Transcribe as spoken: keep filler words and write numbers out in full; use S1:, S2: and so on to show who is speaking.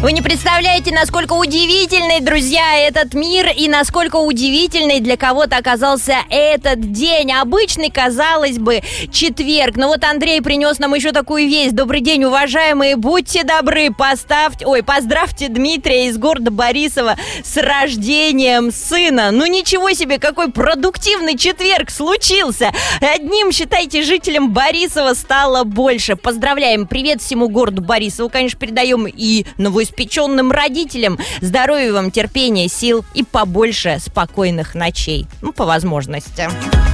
S1: Вы не представляете, насколько удивительный, друзья, этот мир и насколько удивительный для кого-то оказался этот день. Обычный, казалось бы, четверг. Но вот Андрей принес нам еще такую весть. Добрый день, уважаемые, будьте добры, поставьте, ой, поздравьте Дмитрия из города Борисова с рождением сына. Ну ничего себе, какой продуктивный четверг случился. Одним, считайте, жителям Борисова стало больше. Поздравляем, привет всему городу Борисову, конечно, передаем и новоиспеченным родителям. Здоровья вам, терпения, сил и побольше спокойных ночей. Ну, по возможности.